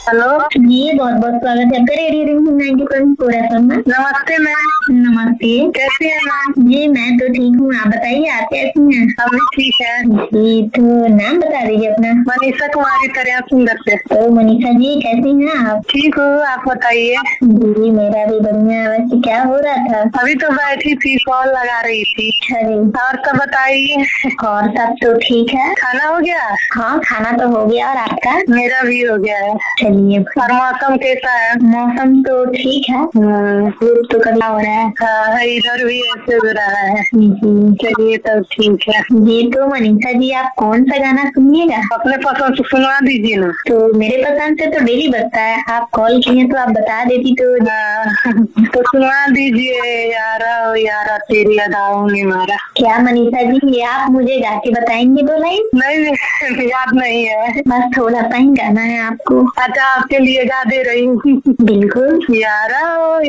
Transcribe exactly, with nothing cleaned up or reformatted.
Hello जी, बहुत बहुत स्वागत है आपका radio ring ninety point four F M में। नमस्ते मैम। नमस्ते। कैसी है मैम? जी मैं तो ठीक हूँ, आप बताइए आप कैसी हैं? हम भी ठीक है। जी तो नाम बता दीजिए अपना। मनीषा कुमारी तरह सुंदर से। तो मनीषा जी कैसी हैं आप? ठीक हूँ, आप बताइए। जी मेरा भी बढ़िया है। वैसे क्या हो रहा था? अभी तो बैठी थी, कॉल लगा रही थी। अरे और सब बताइए। और सब तो ठीक है। खाना हो गया? हाँ खाना तो हो गया, और आपका? मेरा भी हो गया है। चलिए। और मौसम कैसा है? मौसम तो ठीक है, धूप तो कड़ा हो रहा है। हाँ, इधर भी ऐसे हो रहा है। जी चलिए तब ठीक है। जी तो मनीषा जी आप कौन सा गाना सुनिएगा? अपने पसंद से सुनवा दीजिए ना। तो मेरे पसंद से तो डेली बजता है, आप कॉल किए तो आप बता देती तो। हाँ, तो सुनवा दीजिए। यारा ओ यारा तेरी अदाओं ने मारा। क्या मनीषा जी ये आप मुझे गा के बताएंगे दो लाइन? नहीं, याद नहीं है। बस थोड़ा सा ही गाना है आपको। अच्छा, आपके लिए गा दे रही हूँ। बिल्कुल। यारा ओ